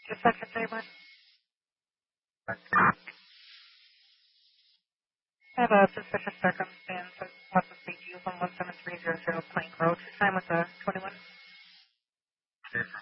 Dispatcher Saber. I have a suspicious circumstance of weapons being used on 17300 Plank Road. Time was 21.